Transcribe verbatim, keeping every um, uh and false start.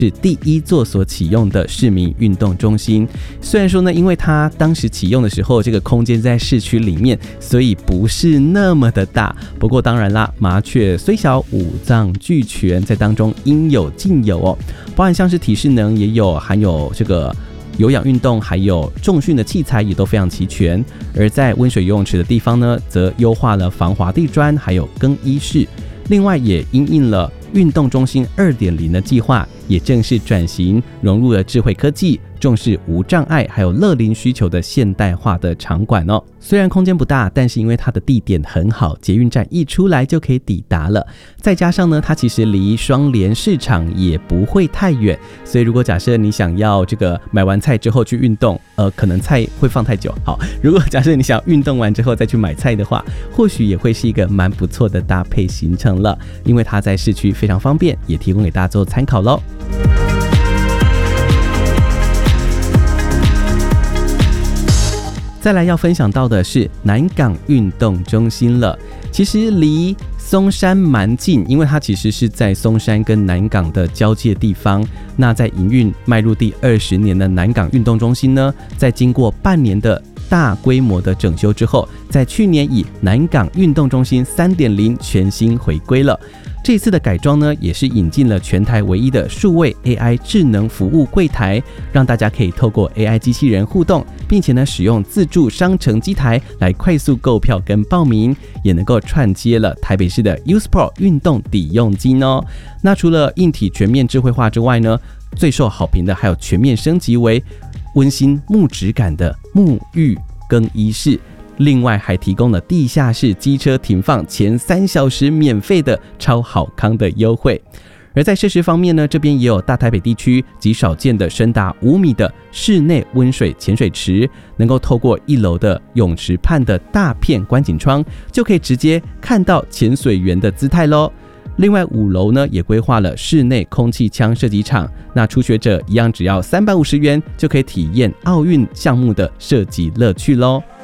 是第一座所启用的市民运动中心。虽然说呢，因为它当时启用的时候，这个空间在市区里面，所以不是那么的大。不过当然啦，麻雀虽小，五脏俱全，在当中应有尽有哦。包含像是体适能也有，含有这个有氧运动，还有重训的器材也都非常齐全。而在温水游泳池的地方呢，则优化了防滑地砖，还有更衣室。另外也因应了运动中心 二点零 的计划，也正式转型，融入了智慧科技，重视无障碍还有乐龄需求的现代化的场馆哦。虽然空间不大，但是因为它的地点很好，捷运站一出来就可以抵达了。再加上呢，它其实离双连市场也不会太远，所以如果假设你想要这个买完菜之后去运动，呃，可能菜会放太久。好，如果假设你想要运动完之后再去买菜的话，或许也会是一个蛮不错的搭配行程了，因为它在市区非常方便，也提供给大家做参考咯。再来要分享到的是南港运动中心了。其实离松山蛮近，因为它其实是在松山跟南港的交界地方。那在营运迈入第二十年的南港运动中心呢，在经过半年的大规模的整修之后，在去年以南港运动中心 三点零 全新回归了。这次的改装呢，也是引进了全台唯一的数位 A I 智能服务柜台，让大家可以透过 A I 机器人互动，并且呢使用自助商城机台来快速购票跟报名，也能够串接了台北市的 USPRO 运动抵用金哦。那除了硬体全面智慧化之外呢，最受好评的还有全面升级为温馨木质感的沐浴更衣室。另外还提供了地下室机车停放前三小时免费的超好康的优惠。而在设施方面呢，这边也有大台北地区极少见的深达五米的室内温水潜水池，能够透过一楼的泳池畔的大片观景窗，就可以直接看到潜水员的姿态咯。另外五楼呢也规划了室内空气枪射击场，那初学者一样只要三百五十元就可以体验奥运项目的射击乐趣咯。